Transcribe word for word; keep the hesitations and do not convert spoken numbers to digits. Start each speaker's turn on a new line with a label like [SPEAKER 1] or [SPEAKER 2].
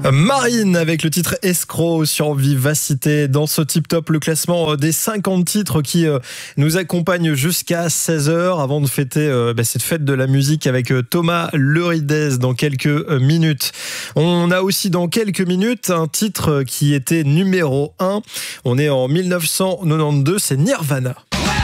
[SPEAKER 1] Marine avec le titre Escroc sur Vivacité. Dans ce Tip Top, le classement des cinquante titres qui nous accompagnent jusqu'à seize heures avant de fêter bah, cette fête de la musique avec Thomas Leurides dans quelques minutes. On a aussi dans quelques minutes un titre qui était numéro un. On est en mille neuf cent quatre-vingt-douze, c'est Nirvana.